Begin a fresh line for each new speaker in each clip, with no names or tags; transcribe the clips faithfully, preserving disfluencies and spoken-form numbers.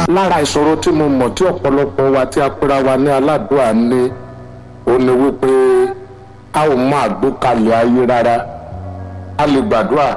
lára ìṣòro tí mo mọ̀ tí ọ̀pọ̀lọpọ̀ wa tí a pera wa ní aládùúà ní ó ní wípé a ò mọ àgbékalẹ̀ ayé rárá. A lè gbàdúrà,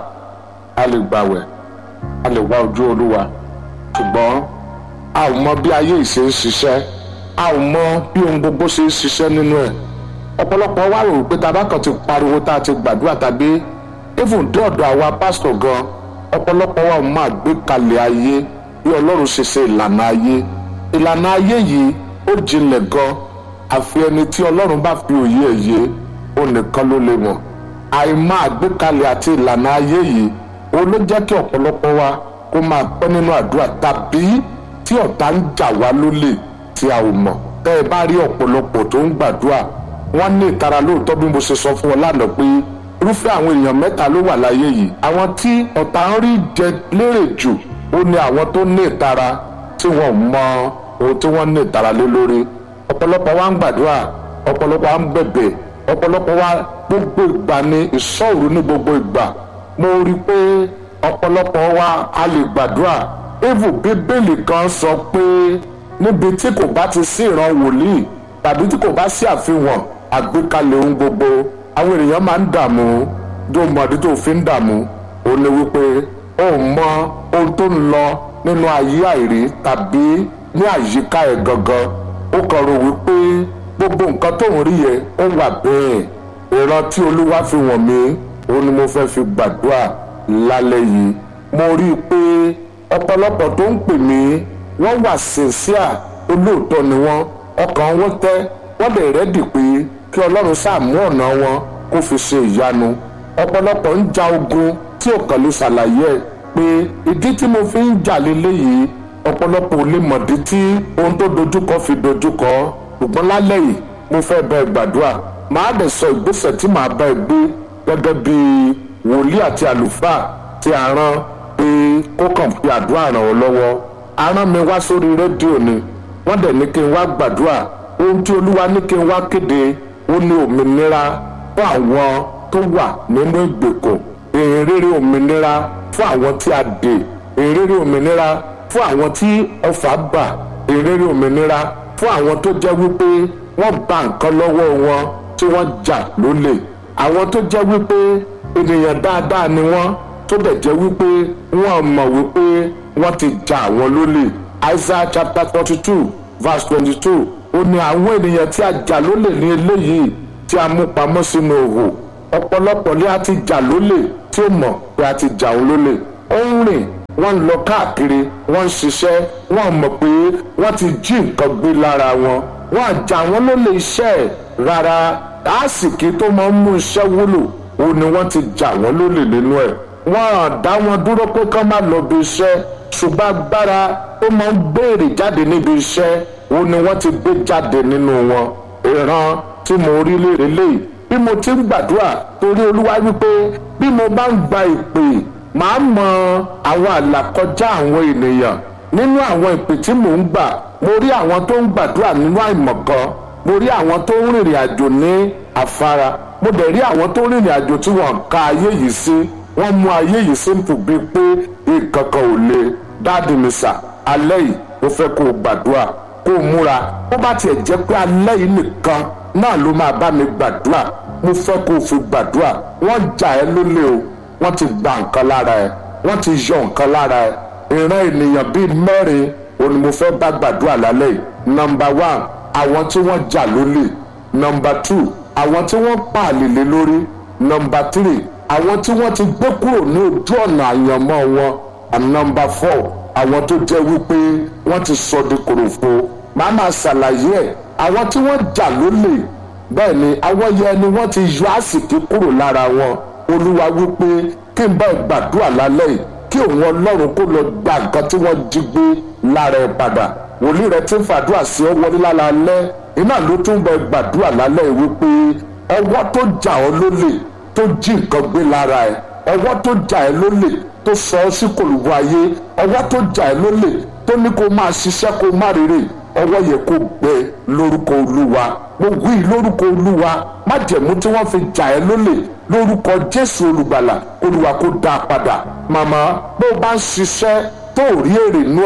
a lè gbàwẹ̀, a lè wá ojú Olúwa, ṣùgbọ́n a ò mọ bí ayé ìṣe ń ṣiṣẹ́, a ò mọ bí ohun gbogbo ṣe ń ṣiṣẹ́ nínú ẹ̀. Ọ̀pọ̀lọpọ̀ wa rò pé tá bá kàn ti pariwo tá a ti gbàdúrà tàbí even dé ọ̀dọ̀ àwa pásítọ̀ gan, ọ̀pọ̀lọpọ̀ wa ò mọ àgbékalẹ̀ ayé bí Ọlọ́run ṣe ṣe ìlànà ayé. Ìlànà ayé yìí ó jinlẹ̀ gan, àfi ẹni tí Ọlọ́run bá fi òye ẹ̀ yé ó nìkan ló lè mọ̀. Àìmọ̀ àgbékalẹ̀ àti ìlànà ayé yìí ó ló jẹ́ kí ọ̀pọ̀lọpọ̀ wa kó máa pẹ́ nínú àdúrà tàbí tí ọ̀tá ń jà wá lólè tí a ò mọ̀. Tẹ́ ẹ bá rí ọ̀pọ̀lọpọ̀ tó ń gbàdúrà, wọ́n ní ìtara lóòótọ́ bí mo ṣe sọ fún ọ lánàá pé irúfẹ́ àwọn èèyàn mẹ́ta ló wà láyé yìí. Àwọn tí ọ̀tá ń rí jẹ lérè jù ó ní àwọn tó ní ìtara tí wọ́n mọ ohun tí wọ́n ní ìtara lé lórí. Ọ̀pọ̀lọpọ̀ wa ń gbàdúrà, ọ̀pọ̀lọpọ̀ wa ń bẹ̀bẹ̀, ọ̀pọ̀lọpọ̀ wa gbogbo ìgbà ni ìṣọ́òru ní gbogbo ìgbà. Mo rí i pé ọ̀pọ̀lọpọ̀ wa a lè gbàdúrà. Éfù Bíbélì kan sọ pé níbi tí kò bá ti sí ìran wòlíì tàbí tí kò bá sí àfihàn àgbékalẹ̀ ohun gbogbo, àwọn ènìyàn máa ń dààmú. Tó mọ̀dí tó fi ń dààmú ó ní wípé ó mọ ohun tó ń lọ nínú ayé àìrí tàbí ní àyíká ẹ̀ gangan. Ó kàn rò wípé gbogbo nǹkan tó ń rí yẹn ó wà bẹ́ẹ̀. Ìran tí Olúwa fi wọ̀n mí ó ní mo fẹ́ fi gbàdúrà lálẹ́ yìí. Mo rí i pé ọ̀pọ̀lọpọ̀ tó ń pè mí wọ́n wà sincere, olóòótọ́ ni wọ́n, ọkàn wọn tẹ́, wọ́n lè rẹ́dì pé kí Ọlọ́run ṣàmú ọ̀nà wọn kó fi ṣe ìyanu. Ọ̀pọ̀lọpọ̀ ń ja ogun tí ò kàn lè ṣàlàyé ẹ̀ pé ìdí tí mo fi ń jà lélẹ́yìí, ọ̀pọ̀lọpọ̀ ò lè mọ̀dí tí ohun tó dojúkọ fi dojúkọ. Ṣùgbọ́n lálẹ́ yìí mo fẹ́ bá ẹ gbàdúrà, màá dẹ̀ sọ ìgbésẹ̀ tí màá bá ẹ gbé gẹ́gẹ́ bí wòlíì àti àlùfáà tí a rán pé kó kàn fi àdúrà ràn ọ́ lọ́wọ́. A rán mi wá sórí rédíò ni, wọ́n dẹ̀ ní kí n wá gbàdúrà. Ohun tí Olúwa ní kí n wá kéde ó ní òmìnira fún àwọn tó wà nínú ìgbèkùn, ìhìnrere òmìnira fún àwọn tí a dè, ìhìnrere òmìnira fún àwọn tí ọfà bà, ìhìnrere òmìnira fún àwọn tó jẹ́ wípé wọ́n bà nǹkan lọ́wọ́ wọn tí wọ́n jà lólè, àwọn tó jẹ́ wípé ènìyàn dáadáa ni wọ́n tó dẹ̀ jẹ́ wípé wọ́n mọ̀ wípé wọ́n ti jà àwọn lólè. Isaiah chapter forty two verse twenty two ó ní àwọn ènìyàn tí a jà lólè ní eléyìí tí a mú pamọ́ sínú òhò. Ọ̀pọ̀lọpọ̀ ni a ti jà lólè tí ó mọ̀ pé a ti jà òun lólè. Ó ń rìn, wọ́n ń lọ káàkiri, wọ́n ń ṣiṣẹ́, wọ́n mọ̀ pé wọ́n ti jí nǹkan gbé lára wọn. Wọ́n á jà wọ́n lólè iṣẹ́ ẹ̀ rárá. Àsìkí tó máa ń mú iṣẹ́ wúlò ó ní wọ́n ti jà wọ́n lólè nínú ẹ̀. Wọ́n á dá wọn dúró pé kán má lọ bí iṣẹ́, ṣùgbọ́n agbára tó máa ń béèrè jáde níbi iṣẹ́ ó ní wọ́n ti gbé jáde nínú wọn. Ìran tí mo rí lérè léyìí bí mo ti ń gbàdúrà, torí Olúwa wípé bí mo bá ń gba ìpè màá mọ àwọn àlàkọjá àwọn ènìyàn. Nínú àwọn ìpè tí mò ń gbà, mo rí àwọn tó ń gbàdúrà nínú àìmọ̀kan, mo rí àwọn tó ń rìnrìn àjò ní afárá, mo dẹ̀ rí àwọn tó ń rìnrìn àjò tí wọ́n ka ayé yìí sí, wọ́n mú ayé yìí simple bíi pé nǹkan kan ò le. Dáàdì mi sà, alẹ́ yìí mo fẹ́ kó o gbàdúrà, kó o múra. Bó bá tiẹ̀ jẹ́ pé alẹ́ yìí nìkan náà ló máa bá mi gbàdúrà, mo fẹ́ kó o fi gbàdúrà. Wọ́n jà ẹ́ lólè o, wọ́n ti gba nǹkan lára ẹ̀, wọ́n ti yọ nǹkan lára ẹ̀. Ìran ènìyàn bíi mẹ́rin òní mo fẹ́ bá gbàdúrà lálẹ́ yìí. Nọmba one, àwọn tí wọ́n jà lólè. Nọmba two, àwọn tí wọ́n pa àlèlé lórí. Nọmba three, àwọn tí wọ́n ti gbé kúrò ní ojú ọ̀nà àyànmọ́ wọn. And nọmba four, àwọn tó jẹ́ wípé wọ́n ti sọ di kòròfo. Màá máa ṣàlàyé ẹ̀. Àwọn tí wọ́n jà lólè, bẹ́ẹ̀ ni àwọn yẹn ni wọ́n ti yọ àsìkí kúrò lára wọn. Olúwa wípé kí n bá gbàdúrà lálẹ́ yìí kí òun Ọlọ́run kó lọ gba nǹkan tí wọ́n jí gbé lára ẹ̀ padà. Wòlíì rẹ ti ń fàdúrà sí ọ wọlé lálẹ́, iná ló tún bẹ gbàdúrà lálẹ́ yìí wípé ọwọ́ tó jà ọ́ lólè tó jí nǹkan gbé lára ẹ̀, ọwọ́ tó jà ẹ́ lólè tó sọ ọ́ sí kòlùbọ̀ ayé, ọwọ́ tó jà ẹ́ lólè tó ní kó máa ṣiṣẹ́ kó má rere, ọwọ́ yẹ kó gbẹ lórúkọ Olúwa. Mo wí lórúkọ Olúwa, májẹ̀mú tí wọ́n fi jà ẹ́ lólè lórúkọ Jésù olùgbàlà, Olúwa kó dá a padà. Màmá, bó o bá ń ṣiṣẹ́ tó rí èrè inú ẹ̀,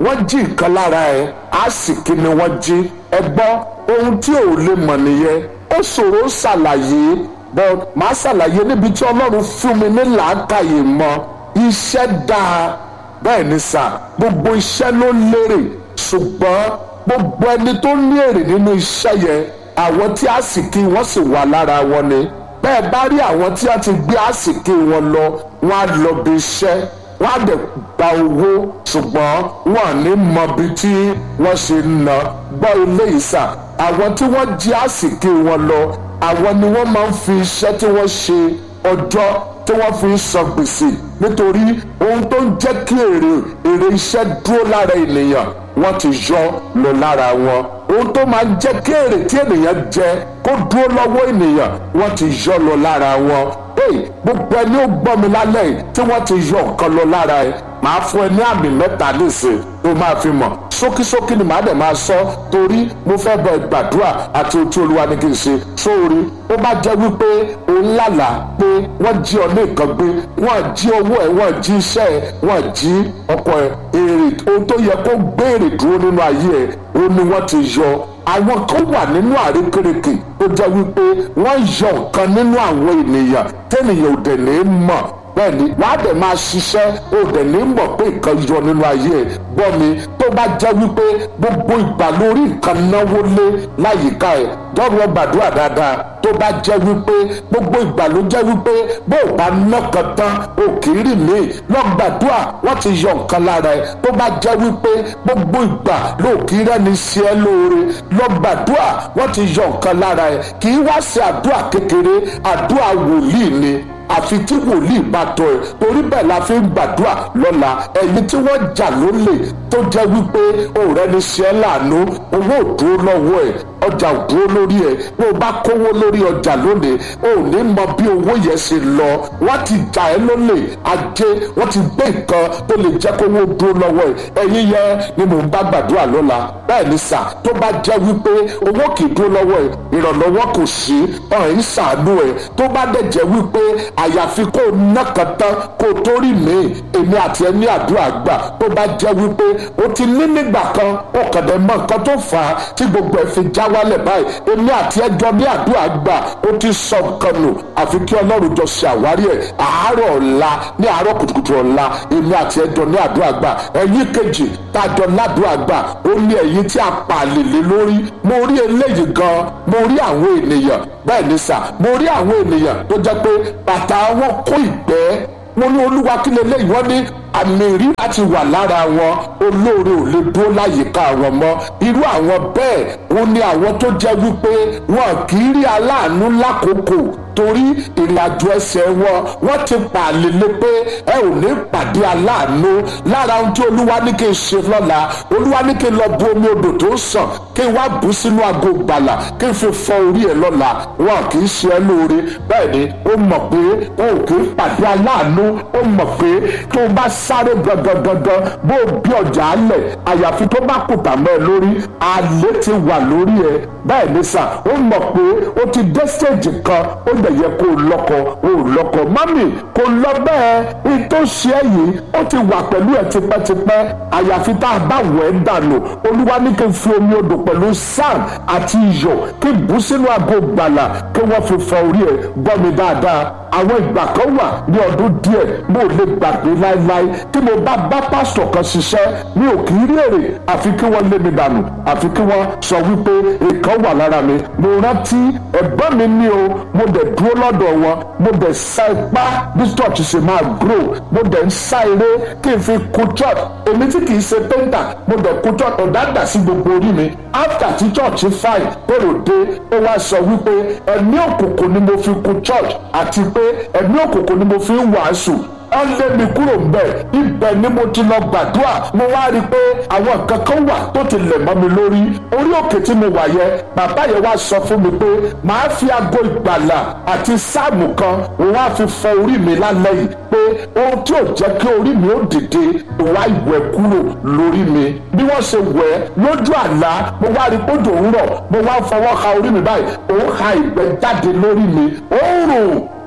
wọ́n jí nǹkan lára ẹ̀ àsìkí ni wọ́n jí. ẹ gbọ́ ohun tí ò lè mọ̀ nìyẹn ó ṣòro ṣàlàyé but màá ṣàlàyé níbi tí ọlọ́run fún mi ní làákàyè mọ́. iṣẹ́ dáa bẹ́ẹ̀ ni sà gbogbo iṣẹ́ ló lérè ṣùgbọ́n gbogbo ẹni tó ní èrè nínú iṣẹ́ yẹn àwọn tí àsìkí wọn sì wà lára wọn ni. bẹ́ẹ̀ bá rí àwọn tí a ti gbé àsìkí wọn lọ wọn á lọ bí iṣẹ́ wọn á dẹ̀ gba owó ṣùgbọ́n wọn à ní mọ bí tí wọ́n ṣe ń ná. gbọ́ ilé ìsà àwọn tí wọ́n jí àsìkí wọn lọ àwọn ni wọ́n máa ń fi iṣẹ́ tí wọ́n ṣe ọjọ́ tí wọ́n fi ń san gbèsè nítorí ohun tó ń jẹ́ kí èrè èrè iṣẹ́ dúró lára ènìyàn wọ́n ti yọ lọ lára wọn. ohun tó máa ń jẹ́ kí èrè tí ènìyàn jẹ kó dúró lọ́wọ́ ènìyàn wọ́n ti yọ lọ lára wọn. gbogbo ẹni ó gbọ́ mi lálẹ́ yìí tí wọ́n ti yọ nǹkan lọ lára ẹ̀ màá fún ẹ ní àmì mẹ́ta nísìn tó máa fi mọ̀ ṣókíṣókí ni màá dẹ̀ máa sọ torí mo fẹ́ bẹ gbàdúrà àti ohun tí olúwa ní kí n ṣe sórí. ó bá jẹ́ wípé òun lálàá pé wọ́n jí ọ ní nǹkan gbé wọ́n jí owó ẹ̀ wọ́n jí iṣẹ́ ẹ̀ wọ́n jí ọkọ̀ ẹ̀ èrè ohun tó yẹ kó gbé èrè dúró nínú ayé ẹ̀ ó ní wọ́n ti yọ. àwọn kan wà nínú àrékérekè tó jẹ́ wípé wọ́n yọ nǹkan nínú àwọn ènìyàn tẹ́nìyàn ò dẹ̀ ní mọ̀ bẹ́ẹ̀ni wàá dẹ̀ máa ṣiṣẹ́ ó dẹ̀ ní mọ̀ pé nǹkan yọ nínú ayé ẹ̀. gbọ́ mi tó bá jẹ́ wípé gbogbo ìgbà lórí nǹkan náwó lé láyìíká ẹ̀ dọ́rọ̀ gbàdúrà dáadáa. tó bá jẹ́ wípé gbogbo ìgbà ló jẹ́ wípé bó o bá ná kan tán o kì í rì mí lọ gbàdúrà wọ́n ti yọ nǹkan lára ẹ̀. tó bá jẹ́ wípé gbogbo ìgbà ló kì í rẹ́ni ṣe ẹ́ lóore lọ gbàdúrà wọ́n ti yọ nǹkan lára ẹ̀. kì í wá ṣe àdúrà kékeré àdúrà wòlíì ni àfi tí wòlíì bá tọ́ ẹ torí bẹ́ẹ̀ la fi ń gbàdúrà lọ́la. ẹ̀yin tí wọ́n jà lólè tó jẹ́ wípé òòrẹ́ ní ṣe é láàánú owó ò dúró lọ́wọ́ ẹ̀ ọjà ò dúró lórí ẹ̀ bó o bá kówó lórí ọjà lónìí o ò ní mọ bí owó yẹn ṣe lọ. wọ́n ti jà ẹ́ lólè ajé wọ́n ti gbé nǹkan tó lè jẹ́ kówó dúró lọ́wọ́ ẹ̀. ẹ̀yin yẹn ni mò ń bá gbàdúrà lọ́la. bẹ́ẹ̀ ni sà tó bá jẹ́ wípé owó kì í dúró lọ́wọ́ ẹ̀ ìrànlọ́wọ́ kò sí ọ̀hún ń ṣàánú ẹ̀. tó bá dẹ̀ jẹ́ wípé àyàfi kó o ná kan tán kó o tó rí mi èmi àti ẹni àdúrà gbà. tó bá jẹ́ wípé o ti ní nígbà kan o kàn dẹ̀ mọ nǹkan tó fà á tí gbogbo ẹ̀ fi já wálẹ̀ báyìí èmi àti ẹjọ́ ní àdúrà gbà o ti sọ nǹkan nù àfi kí ọlọ́run jọ ṣe àwárí ẹ̀ àárọ̀ ọ̀la ní àárọ̀ kùtùkùtù ọ̀la èmi àti ẹjọ́ ní àdúrà gbà. ẹ̀yin kejì tájọ ládùúrà gbà ó ní ẹ̀yin tí a pa àlèlé lórí. mo rí eléyìí gan mo rí àwọn ènìyàn bẹ́ẹ̀ ni sà mo rí àwọn ènìyàn tó jẹ́ pé bàtà wọn kó ìgbẹ́ mo ní olúwa kí lè léyìí wọ́n ní àmì rí láti wà lára wọn olóore ò lè dúró láyìíká wọn mọ́. irú àwọn bẹ́ẹ̀ wọ́n ní àwọn tó jẹ́ wípé wọn kì í rí aláàánú lákòókò torí ìrìnàjò ẹsẹ̀ wọn wọ́n ti pàlélé pé ẹ ò ní pàdé aláàánú. lára ohun tí olúwa ní kí n ṣe lọ́la olúwa ní kí n lọ bu omi odò tó sàn kí n wá bù sínú ago gbàlà kí n fi fọ orí ẹ lọ́la wọn kì í ṣe ẹ lóore. bẹ́ẹ̀ ni ó mọ̀ pé o ò kì í pàdé aláàánú ó mọ̀ pé tó o bá sáré gangan bó o bí ọjà alẹ̀ àyàfi tó bá kùtà mọ́ ẹ lórí àlè ti wà lórí ẹ. bẹ́ẹ̀ ni sà ó mọ̀ pé o ti dé stage kan ó dẹ̀ yẹ kó o lọ́kọ o lọ́kọ mami kò lọ bẹ́ẹ̀ ní tó ṣe é yìí ó ti wà pẹ̀lú ẹ̀ tipẹ́tipẹ́ àyàfi tá a bá wẹ̀ ẹ́ dànù. olúwa ní kí n fi omi odò pẹ̀lú sand àti iyọ̀ kí n bù sínú ago gbàlà kí wọ́n fi fọ orí ẹ̀ gbọ́ mi dáadáa. àwọn ìgbà kan wà ní ọdún díẹ̀ mo lè gbàgbé láéláé tí mo bá bá pásítọ̀ kan ṣiṣẹ́ mi ò kì í rí èrè àfi kí wọ́n lé mi dànù àfi kí wọ́n sọ wípé nǹkan wà lára mi. mo rántí ẹ̀gbọ́n mi ní o mo dẹ̀ dúró lọ́dọ̀ wọn mo dẹ̀ sa ipá bí church ṣe máa grow mo dẹ̀ ń sá eré kí n fi kun church èmi tí kì í ṣe painter mo dẹ̀ kun church ọ̀dàdà sí gbogbo orí mi. after tí church fine èrò dé ó wá sọ wípé ẹ̀mí òkùnkùn ni mo fi kun church àti pé ẹ̀mí òkùnkùn ni mo fi ń wàásù. wọ́n lé mi kúrò ńbẹ̀ ibẹ̀ ni mo ti lọ gbàdúrà mo wá rí i pé àwọn nǹkan kan wà tó ti lẹ̀ mọ́ mi lórí. orí òkè tí mo wà yẹn bàbá yẹn wá sọ fún mi pé màá fi aago ìgbàlà àti sáàmù kan òun á fi fọ orí mi lálẹ́ yìí pé ohun tí ò jẹ́ kí orí mi ó dìde ìwà ìwẹ̀ kúrò lórí mi. bí wọ́n ṣe wẹ̀ lójú àlá mo wá rí i pé òjò ń rọ̀ mo wá fọwọ́ ha orí mi báyìí òun ha ìgbẹ́ jáde lórí mi ó rùn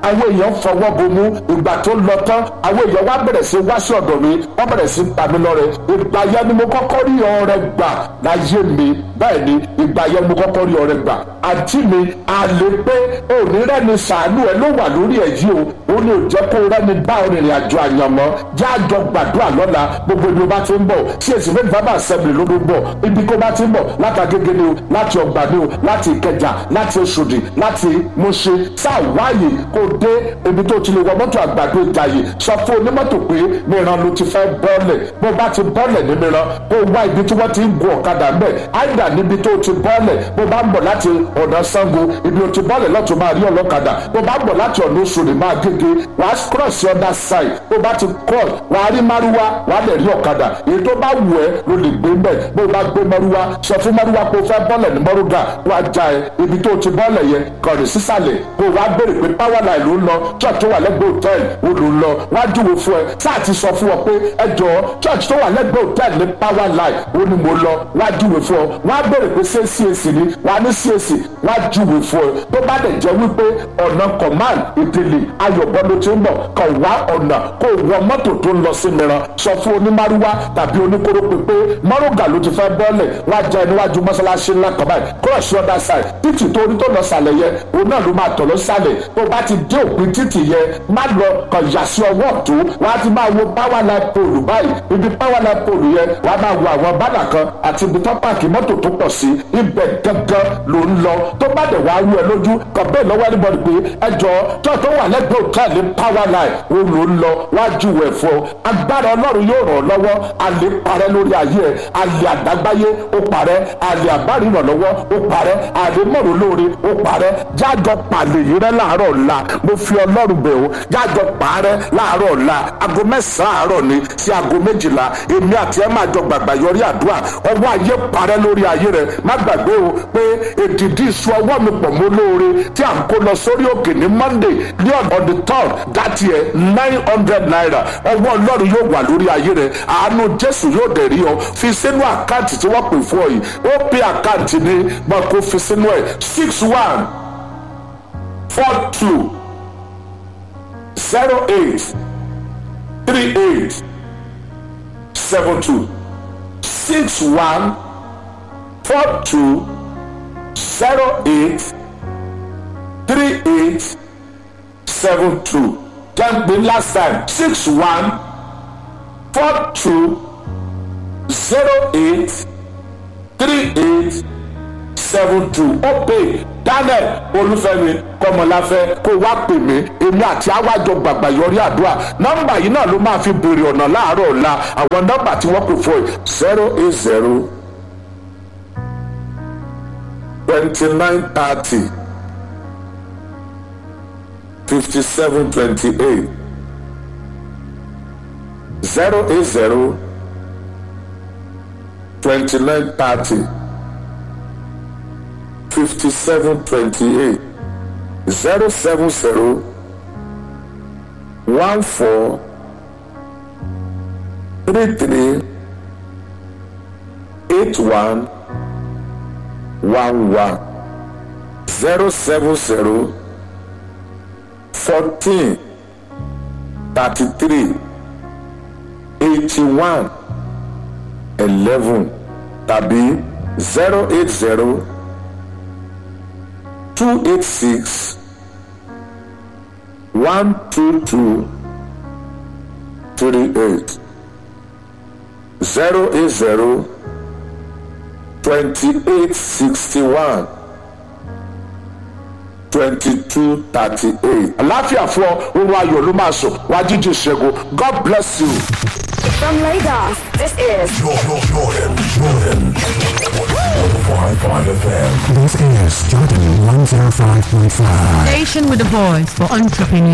àwọn èèyàn fọwọ́ bomú ìgbà tó lọ tán àwọn èèyàn wá bẹ̀rẹ̀ sí wá sí ọ̀dọ̀ mi wọ́n bẹ̀rẹ̀ sí ta mí lọ́rẹ ìgbà yẹn ni mo kọ́kọ́ rí ọrẹ gbà láyé mi bẹ́ẹ̀ ni ìgbà yẹn ni mo kọ́kọ́ rí ọrẹ gbà àǹtí mi àlè pé òní rẹ́ni sàánú ẹ ló wà lórí ẹ̀ yìí o ó ní òjẹ́ kó rẹ́ni bá ìrìn àjò àyànmọ́ já àjọ gbàdúrà lọ́la gbogbo ibi ó bá ti ń bọ̀ sí èsì fún bàbá assembly ló ló ń bọ̀ ibi kó bá ti ń bọ̀ láti Agége ni o láti Ọ̀gbà ni o láti Ìkẹjà láti Òṣòdì láti Mùṣín sáà wáyé kó dé ibi tó ti lè wọ mọ́tò Àgbàdo Ìjàyè sọ fún onímọ́tò pé Mìíràn ló ti fẹ́ bọ́ọ̀lẹ̀ bó bá ti bọ́ọ̀lẹ̀ ní Mìíràn kó wá ibi tí wọ́n ti ń gun ọ̀kadà ńbẹ̀ àìdá níbi tó ti bọ́ọ̀lẹ̀ bó bá ń bọ̀ láti ọ̀nà Ṣàngó ibi ó ti bọ́ọ̀lẹ̀ lọ́tún máa rí ọlọ́kadà bó bá ń bọ̀ láti ọ̀nà Òṣòdì máa Gègé wàá cross the other side bó bá ti cross wàá rí márúwá wàá lè rí ọ̀kadà èyí tó bá wù ẹ́ ló lè gbé mbẹ̀ bó bá gbé márúwá sọ fún márúwá pé o fẹ́ bọ́ọ̀lẹ̀ ní mọ́rúgà wàá já ẹ ibi tó ti bọ́ọ̀lẹ̀ yẹn kọ̀rì sísàlẹ̀ kó wàá béèrè pé power line ló ń lọ church tó wà lẹ́gbẹ̀ẹ́ hòtẹ́ẹ̀lì ó ló ń lọ wàá júwe fún ẹ sáà ti sọ fún ọ pé ẹ jọ̀ọ́ church tó wà lẹ́gbẹ̀ẹ́ hòtẹ́ẹ̀lì ní power line ó ní mo lọ wàá júwe fún ọ wàá béèrè pé ṣé C A C ni wàá ní C A C wàá júwe fún ọ tó bá dẹ̀ jẹ́ wípé ọ̀nà command ìdílé ayọ̀bọ ló ti ń bọ̀ kàn wá ọ̀nà kó wọ mọ́tò tó ń lọ sí Mìíràn sọ fún onímárúwá tàbí oníkóró pépé mọ́rùgà ló ti fẹ́ bọ́ọ̀lẹ̀ wá jẹ́ níwájú mọ́sálásí ńlá kan báyìí cross the other side títì tó orí tó lọ sàlẹ̀ yẹn òun náà ló máa tọ̀ lọ sàlẹ̀ tó bá ti dé òpin títì yẹn má lọ kàn yà sí ọwọ́ ọ̀tún wá ti máa wo power line pole báyìí ibi power line pole yẹn wá máa wo àwọn bánà kan àti ibi tó pààkì mọ́tò tó pọ̀ sí ibẹ̀ gangan ló ń lọ tó bá dẹ̀ wá rú ẹ lójú kàn bẹ́ẹ̀ lọ́wọ́ anybody pé ẹ jọ̀ọ́ tó tó wà lẹ́gbẹ̀ẹ́ hòtẹ́ẹ̀lì power line ó ló ń lọ wájú ẹ̀ fún ọ agbára Ọlọ́run yóò ràn ọ́ lọ́wọ́ àlè parẹ́ lórí ayé ẹ̀ àlè àdágbáyé ó parẹ́ àlè àbárìnàlọ́wọ́ ó parẹ́ àlè mọ̀rọ̀ lóore ó parẹ́ jájọ pàlè yìí rẹ́ láàárọ̀ ọ̀la mo fi Ọlọ́run bẹ̀ ọ́ jájọ pààrẹ́ láàárọ̀ ọ̀la aago mẹ́sàn-án àárọ̀ ni sí aago méjìlá èmi àti ẹ̀ máa jọ gbàgbà yọrí àdúrà ọwọ́ ayé parẹ́ lórí ayé rẹ̀ má gbàgbé o pé èdìdí ìṣú ọwọ́ mi pọ̀ mọ́ lóore tí à ń kó lọ sórí òkè ní Monday ní on the third dátì ẹ̀ nine hundred naira ọwọ́ Ọlọ́run yóò wà lórí ayé rẹ̀ àánú Jésù yóò dẹ̀ rí ọ fi sínú àkáǹtì tí wọ́n pè fún ọ yìí ó pé àkáǹtì ní mọ̀ kó fi sínú ẹ̀ six one four two zero eight three eight seven two six one four two zero eight three eight seven two can be last time six one four two zero eight three eight seven two ó pè Daniel Olúfẹ́mi Kọ́mọláfẹ́ kó wá pè mí èmi àti àwájọ gbàgbà yọrí àdúrà nọ́mbà yìí náà ló máa fi béèrè ọ̀nà láàárọ̀ ọ̀la àwọn nọ́mbà tí wọ́n kò fọ́ ẹ̀ zero eight zero twenty nine thirty fifty seven twenty eight zero eight zero twenty nine thirty fifty seven twenty eight zero seven zero one four three three eight one one one zero seven zero fourteen thirty three eighty one eleven tàbí zero eight zero two eight six one two two three eight zero eight zero twenty eight sixty one twenty two thirty eight. àlàáfíà fún ọ oorun ayọ̀ ló máa sùn wá jíjí ìṣẹ́gun God bless you.
From Lagos, this is
Jordan, Jordan, Jordan. one oh five point five F M.
This is Jordan one oh five point five.
Station with a voice for entrepreneurs.